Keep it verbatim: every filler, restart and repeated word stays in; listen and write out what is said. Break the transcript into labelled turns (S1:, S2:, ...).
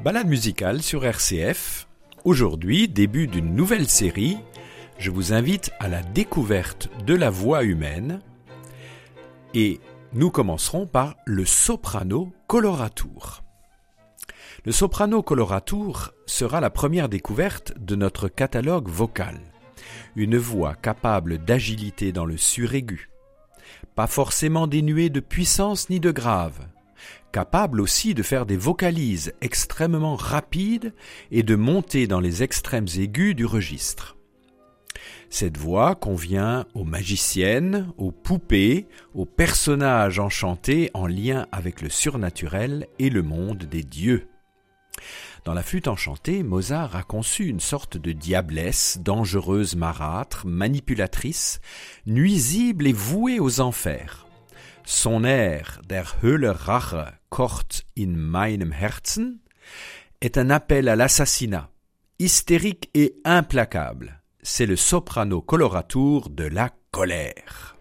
S1: Balade musicale sur R C F. Aujourd'hui, début d'une nouvelle série, je vous invite à la découverte de la voix humaine et nous commencerons par le soprano coloratour. Le soprano coloratour sera la première découverte de notre catalogue vocal. Une voix capable d'agilité dans le suraigu, pas forcément dénuée de puissance ni de grave, capable aussi de faire des vocalises extrêmement rapides et de monter dans les extrêmes aigus du registre. Cette voix convient aux magiciennes, aux poupées, aux personnages enchantés en lien avec le surnaturel et le monde des dieux. Dans la flûte enchantée, Mozart a conçu une sorte de diablesse, dangereuse marâtre, manipulatrice, nuisible et vouée aux enfers. Son air « Der Hölle Rache kocht in meinem Herzen » est un appel à l'assassinat, hystérique et implacable. C'est le soprano coloratour de la colère.